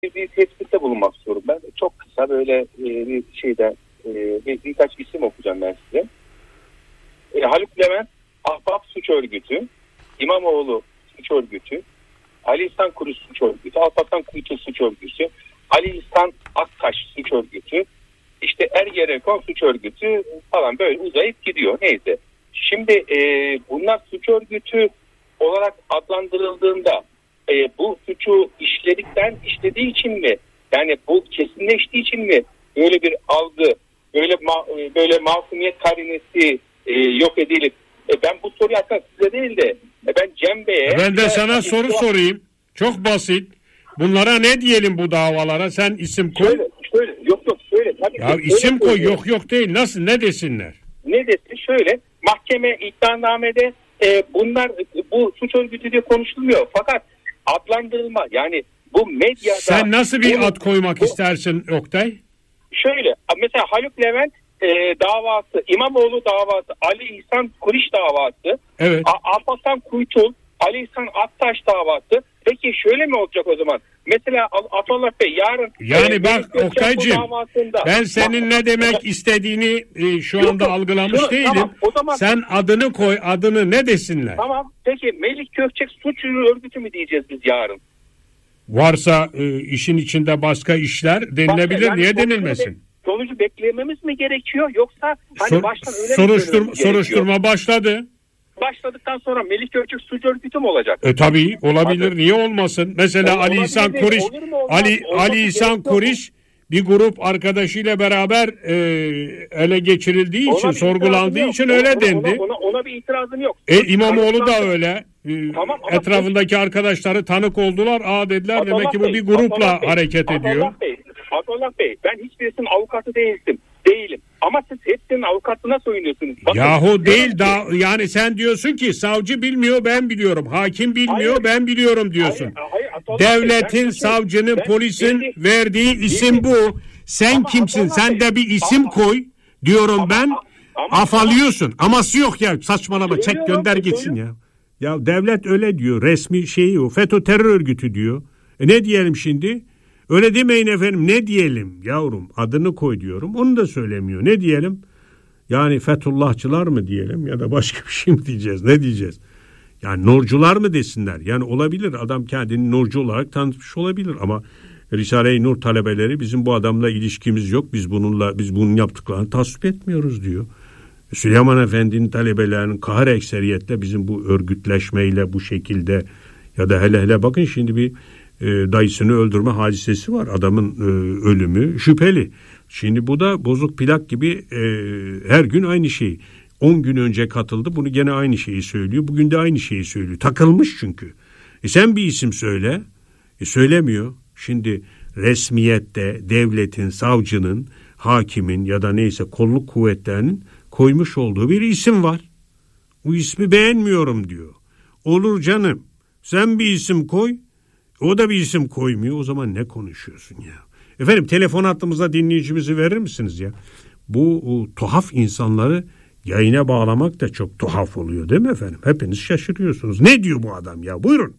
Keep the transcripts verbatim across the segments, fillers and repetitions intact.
bir tespitte bulunmak istiyorum. Ben çok kısa böyle e, bir şeyde e, bir, birkaç isim okuyacağım ben size. E, Haluk Levent Ahbap Suç Örgütü, İmamoğlu Suç Örgütü, Ali İhsan Kuruş Suç Örgütü, Alparslan Kuytu Suç Örgütü, Ali İhsan Aktaş Suç Örgütü, işte Ergenekon Suç Örgütü falan böyle uzayıp gidiyor. Neyse. Şimdi e, bunlar suç örgütü olarak adlandırıldığında e, bu suçu işledikten işlediği için mi? Yani bu kesinleştiği için mi böyle bir algı, böyle ma- böyle masumiyet karinesi e, yok edilip e, ben bu soruyu aslında size değil de e, ben Cem Bey'e... Ben de sana e, soru e, sorayım. Çok basit. Bunlara ne diyelim bu davalara? Sen isim koy. Şöyle, şöyle yok yok şöyle. Tabii ya isim koy söyleyeyim. Yok yok değil. Nasıl ne desinler? Ne desin? Şöyle mahkeme iddianamede e, bunlar bu suç örgütü diye konuşulmuyor. Fakat adlandırılma yani bu medyada... Sen nasıl bir bunu, ad koymak bu, istersin Oktay? Şöyle mesela Haluk Levent e, davası, İmamoğlu davası, Ali İhsan Kuruş davası, evet. Alparslan Kuytul, Ali İhsan Aktaş davası. Peki şöyle mi olacak o zaman? Mesela Atollah Bey yarın... Yani e, bak Oktay'cığım ben senin ne demek istediğini e, şu anda yok, algılamış şunu, değilim. Tamam, o zaman, sen adını koy, adını ne desinler? Tamam peki Melih Gökçek suç örgütü mü diyeceğiz biz yarın? Varsa e, işin içinde başka işler denilebilir. Yani niye denilmesin? Be, sonucu beklememiz mi gerekiyor yoksa hani Sor, baştan öyle soruşturma, soruşturma başladı. Başladıktan sonra Melih Gökçek suç örgütü mü olacak? E tabii olabilir. Hadi. Niye olmasın? Mesela o, Ali İhsan Kuruş Ali Ali İhsan Kuruş bir grup arkadaşıyla beraber e, ele geçirildiği ona için, sorgulandığı için ona, öyle ona, dendi. Ona, ona, ona bir itirazım yok. E İmamoğlu da öyle. E, tamam, etrafındaki Bey, arkadaşları tanık oldular. Aa dediler Abdullah demek ki bu bir grupla Bey, hareket Abdullah ediyor. Bey, Abdullah Bey, ben hiçbirisinin avukatı değildim. Değilim. Ama siz hepsinin avukatına soyunuyorsunuz. Bakın, yahu değil da yani sen diyorsun ki savcı bilmiyor ben biliyorum. Hakim bilmiyor hayır, ben biliyorum diyorsun. Hayır, hayır, Devletin, Bey, savcının, ben, polisin ben, verdiği isim ben, bu. Sen ama kimsin? Sen de bir isim ama, koy diyorum ama, ben. Ama, afalıyorsun. Aması yok ya. Saçmalama. Çek gönder gitsin ya. Ya devlet öyle diyor. Resmi şeyi o. FETÖ terör örgütü diyor. E ne diyelim şimdi? Öyle demeyin efendim. Ne diyelim yavrum? Adını koy diyorum. Onu da söylemiyor. Ne diyelim? Yani Fethullahçılar mı diyelim ya da başka bir şey mi diyeceğiz? Ne diyeceğiz? Yani Nurcular mı desinler? Yani olabilir. Adam kendini Nurcu olarak tanıtmış olabilir ama Risale-i Nur talebeleri bizim bu adamla ilişkimiz yok. Biz bununla biz bunun yaptıklarını tasvip etmiyoruz diyor. Süleyman Efendi'nin talebelerinin kahır ekseriyetle bizim bu örgütleşmeyle bu şekilde ya da hele hele bakın şimdi bir e, dayısını öldürme hadisesi var. Adamın e, ölümü şüpheli. Şimdi bu da bozuk plak gibi e, her gün aynı şey. on gün önce katıldı. Bunu gene aynı şeyi söylüyor. Bugün de aynı şeyi söylüyor. Takılmış çünkü. E sen bir isim söyle. E söylemiyor. Şimdi resmiyette devletin, savcının, hakimin ya da neyse kolluk kuvvetlerinin koymuş olduğu bir isim var. Bu ismi beğenmiyorum diyor. Olur canım. Sen bir isim koy. O da bir isim koymuyor. O zaman ne konuşuyorsun ya? Efendim telefon hattımıza dinleyicimizi verir misiniz ya? Bu o, tuhaf insanları yayına bağlamak da çok tuhaf oluyor değil mi efendim? Hepiniz şaşırıyorsunuz. Ne diyor bu adam ya? Buyurun.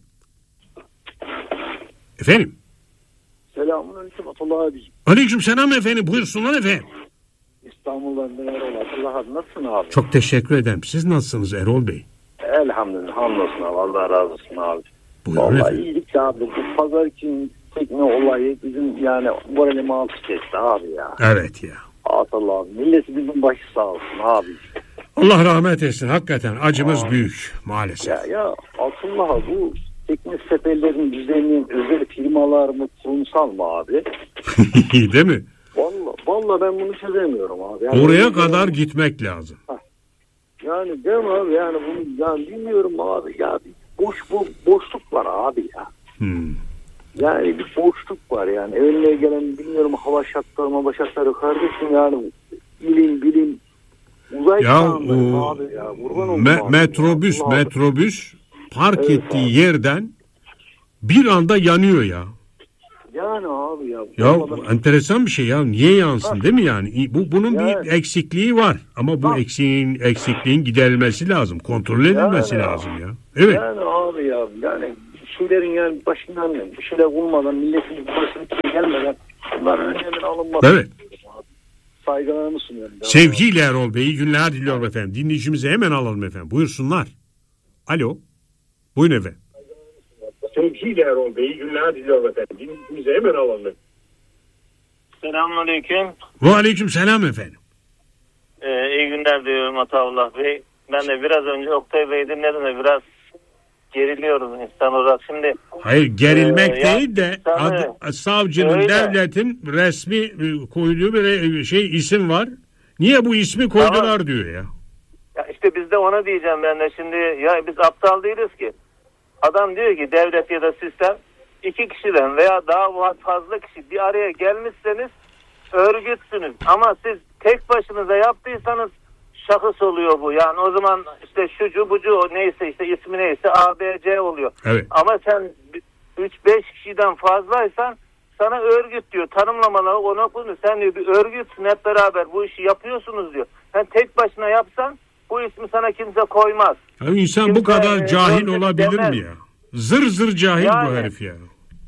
Efendim? Selamünaleyküm Atullah abiciğim. Aleyküm selam efendim. Buyursunlar efendim. İstanbul'dan ben Erol. Atullah abi nasılsın abi? Çok teşekkür ederim. Siz nasılsınız Erol Bey? Elhamdülillah. Hamdolsun abi. Allah razı olsun abi. Buyurun vallahi efendim. iyilik abi. Bu pazar için tekne olayı bizim yani moralimi alt üst etti abi ya. Evet ya. Atullah abi. Milletimizin başı sağ olsun abi. Allah rahmet etsin. Hakikaten acımız abi büyük maalesef. Ya, ya Atullah abi bu tekne seferlerin düzeninin özel firmalar mı kurumsal mı abi? Değil mi? Vallahi, vallahi ben bunu çözemiyorum abi. Yani oraya yani, kadar yani, gitmek lazım. Yani değil mi abi? Yani bunu yani bilmiyorum abi ya. Boş bu boşluk var abi ya. Hmm. Yani bir boşluk var yani. Önüne gelen bilmiyorum hava şartları, hava şartları kardeşim yani bilim bilim uzay ya, o, abi ya. Me- abi metrobüs ya. metrobüs park evet, ettiği abi yerden bir anda yanıyor ya. Yani abi ya. Ya bu enteresan bir şey ya. Niye yansın ha değil mi yani? Bu bunun yani bir eksikliği var ama bu ha eksiğin eksikliğin giderilmesi lazım. Kontrol edilmesi yani lazım ya. Evet. Yani abi ya yani şeylerin yani başından bir şeyler olmadan, milletin başına bir şey gelmeden bunların önlemini alınması. Evet. Saygılarımı sunuyorum. Sevgiyle Erol Bey, iyi günler diliyorum efendim. Dinleyicimizi hemen alalım efendim. Buyursunlar. Alo. Buyurun efendim. Sevgiyle Erol Bey, iyi günler diliyorum efendim. Dinleyicimizi hemen alalım. Selamünaleyküm. Ve aleyküm selam efendim. Ee, iyi günler diyorum Ataullah Bey. Ben de biraz önce Oktay Bey'i dinledim de biraz geriliyorum insan olarak. Şimdi Hayır, gerilmek e, değil de insanı, adı, savcının, öyle. devletin resmi e, koyduğu bir e, şey isim var. Niye bu ismi koydular Tamam. diyor ya. Ya işte biz de ona diyeceğim ben de şimdi. Ya biz aptal değiliz ki. Adam diyor ki devlet ya da sistem iki kişiden veya daha fazla kişi bir araya gelmişseniz örgütsünüz. Ama siz tek başınıza yaptıysanız şahıs oluyor bu. Yani o zaman işte şucu bucu neyse işte ismi neyse A B C oluyor. Evet. Ama sen üç beş kişiden fazlaysan sana örgüt diyor. Tanımlamaları onu bunu. Sen diyor bir örgütsün, hep beraber bu işi yapıyorsunuz diyor. Sen tek başına yapsan bu ismi sana kimse koymaz. Ya insan kimse, bu kadar cahil e, olabilir demez. mi ya? Zır zır cahil Yani, bu herif ya.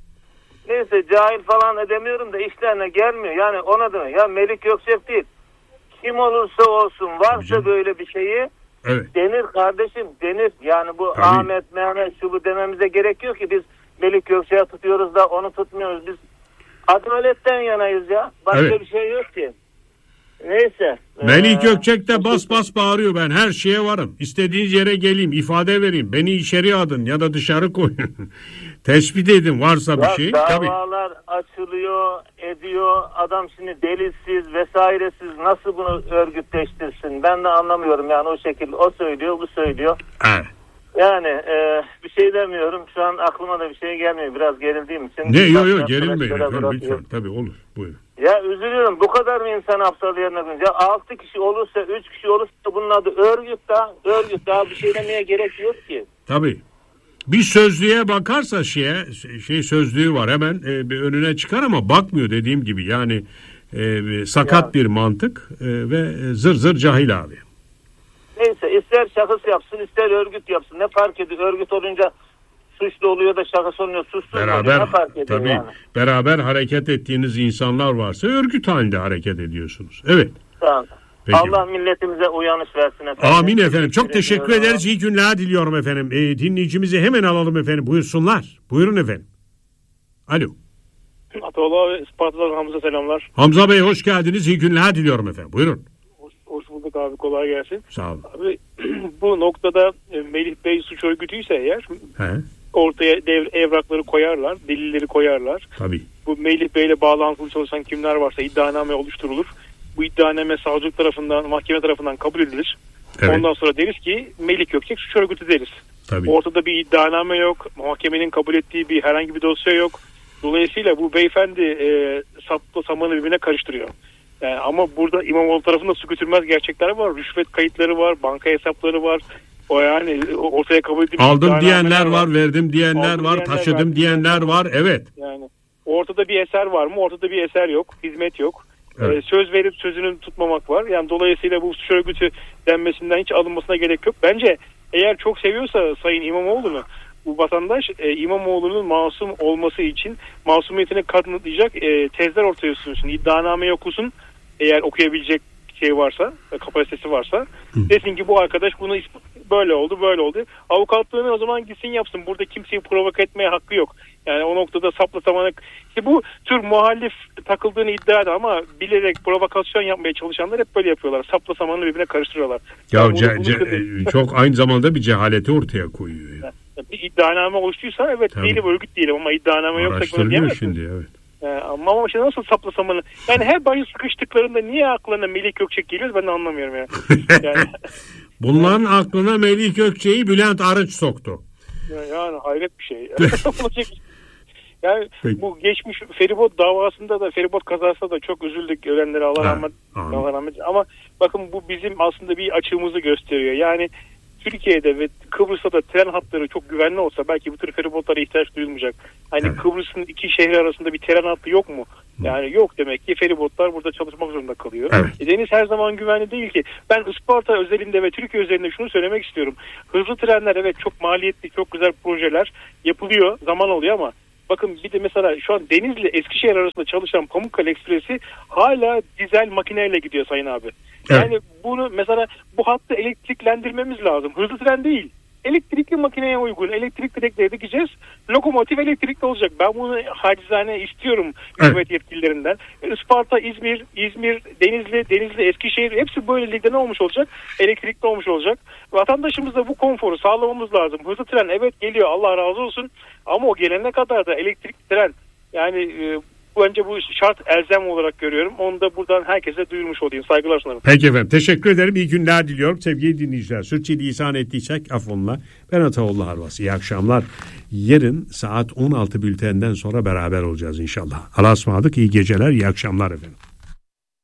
Neyse cahil falan edemiyorum da işlerine gelmiyor. Yani ona da ya Melik Gökçek değil. Kim olursa olsun varsa böyle bir şeyi evet. denir kardeşim, denir. Yani bu Tabii. Ahmet, Mehmet şu bu dememize gerek yok ki biz Melik Gökçek'i tutuyoruz da onu tutmuyoruz. Biz adaletten yanayız ya. Başka Evet. bir şey yok ki. Neyse. Melik Ee, Gökçek de bas bas bağırıyor, ben her şeye varım. İstediğiniz yere geleyim, ifade vereyim. Beni içeri adın ya da dışarı koyun. Tespit edin varsa bir Ya şey. Tabii. davalar açılıyor, ediyor. Adam şimdi delilsiz vesairesiz nasıl bunu örgütleştirsin? Ben de anlamıyorum yani o şekilde. O söylüyor, bu söylüyor. Evet. Yani e, bir şey demiyorum. Şu an aklıma da bir şey gelmiyor. Biraz gerildiğim için. Ne yok yok Biraz gerilmeyin sonra efendim bırakıyorum. lütfen. Tabii olur. Buyurun. Ya üzülüyorum. Bu kadar mı insan aptal yerine koyunca? altı kişi olursa, üç kişi olursa bunun adı örgüt daha. Örgüt daha bir şey demeye gerek yok ki. Tabii. Bir sözlüğe bakarsa şeye şey sözlüğü var hemen e, bir önüne çıkar ama bakmıyor dediğim gibi yani e, sakat Ya. bir mantık e, ve zır zır cahil abi. Neyse ister şahıs yapsın ister örgüt yapsın. Ne fark ediyor? Örgüt olunca suçlu oluyor da şahıs oluyor suçsuz oluyor. Beraber Ne fark ediyor tabii yani? beraber hareket ettiğiniz insanlar varsa örgüt halinde hareket ediyorsunuz. Evet. Tamam. Peki. Allah milletimize uyanış versin efendim. Amin efendim. Çok teşekkür ediyorum. ederiz. İyi günler diliyorum efendim. E, dinleyicimizi hemen alalım efendim. Buyursunlar. Buyurun efendim. Alo. Ataullah ve Isparta'dan Hamza selamlar. Hamza Bey hoş geldiniz. İyi günler diliyorum efendim. Buyurun. Hoş, hoş bulduk abi, kolay gelsin. Sağ olun. Abi bu noktada e, Melih Bey suç örgütüyse eğer He, ortaya dev, evrakları koyarlar, delilleri koyarlar. tabii. Bu Melih Bey ile bağlantılı çalışan kimler varsa iddianame oluşturulur. Bu iddianame savcılık tarafından, mahkeme tarafından kabul edilir. Evet. Ondan sonra deriz ki Melik Gökçek suç örgütü deriz. Tabii. Ortada bir iddianame yok. Mahkemenin kabul ettiği bir herhangi bir dosya yok. Dolayısıyla bu beyefendi e, sapla samanı birbirine karıştırıyor. Yani ama burada İmamoğlu tarafında su götürmez gerçekler var. Rüşvet kayıtları var, banka hesapları var. O yani ortaya kabul edilmiş. Aldım diyenler var, verdim diyenler Aldım var, diyenler taşıdım var. diyenler var. Evet. Yani ortada bir eser var mı? Ortada bir eser yok. Hizmet yok. Evet. Ee, söz verip sözünü tutmamak var. Yani dolayısıyla bu suç örgütü denmesinden hiç alınmasına gerek yok. Bence eğer çok seviyorsa Sayın İmamoğlu'nu bu vatandaş e, İmamoğlu'nun masum olması için masumiyetini kanıtlayacak e, tezler ortaya sürsün. İddianame okusun. Eğer okuyabilecek şey varsa, kapasitesi varsa. Hı. Desin ki bu arkadaş bunu böyle oldu, böyle oldu. Avukatlığını o zaman gitsin yapsın. Burada kimseyi provoke etmeye hakkı yok. Yani o noktada sapla samana... İşte bu tür muhalif takıldığını iddia eder ama bilerek provokasyon yapmaya çalışanlar hep böyle yapıyorlar. Sapla samanı birbirine karıştırıyorlar. Ya yani ce, bunu, ce, bunu çok aynı zamanda bir cehaleti ortaya koyuyor. Ya. Yani bir iddianame oluştuysa evet Tabii. değilim, örgüt değilim ama iddianame yoksa bunu diyemezsin. Şimdi evet. Yani ama ama şey nasıl sapla samanı? Yani her başı sıkıştıklarında niye aklına Melik Gökçek geliyor ben de anlamıyorum ya. Yani. Bunların aklına Melik Gökçek'i Bülent Arınç soktu. Yani, yani hayret bir şey. Yani Peki. Bu geçmiş feribot davasında da feribot kazasında da çok üzüldük ölenlere Allah rahmet, Allah rahmet. Ama bakın bu bizim aslında bir açığımızı gösteriyor. Yani Türkiye'de ve Kıbrıs'ta da tren hatları çok güvenli olsa belki bu tür feribotlara ihtiyaç duyulmayacak. Hani evet. Kıbrıs'ın iki şehri arasında bir tren hattı yok mu? Yani yok demek ki feribotlar burada çalışmak zorunda kalıyor. Evet. E, deniz her zaman güvenli değil ki. Ben Isparta özelinde ve Türkiye özelinde şunu söylemek istiyorum. Hızlı trenler evet çok maliyetli, çok güzel projeler yapılıyor, zaman oluyor ama bakın bir de mesela şu an Denizli Eskişehir arasında çalışan Pamukkale Ekspresi hala dizel makineyle gidiyor Sayın abi. Evet. Yani bunu mesela bu hattı elektriklendirmemiz lazım. Hızlı tren değil. Elektrikli makineye uygun elektrik direkleri dikeceğiz. Lokomotif elektrikli olacak. Ben bunu hacizane istiyorum hükümet evet. yetkililerinden. Isparta, İzmir, İzmir, Denizli, Denizli, Eskişehir hepsi böyle ligde ne olmuş olacak? Elektrikli olmuş olacak. Vatandaşımıza bu konforu sağlamamız lazım. Hızlı tren evet geliyor, Allah razı olsun. Ama o gelene kadar da elektrikli tren yani e, bence bu şart elzem olarak görüyorum. Onu da buradan herkese duyurmuş olayım. Saygılar sunarım. Peki efendim. Teşekkür ederim. İyi günler diliyorum. Sevgili dinleyiciler. Sürçülisan ettiysek affola. Ben Ataoğlu Harvas. İyi akşamlar. Yarın saat on altı bülteninden sonra beraber olacağız inşallah. Allah'a ısmarladık. İyi geceler. İyi akşamlar efendim.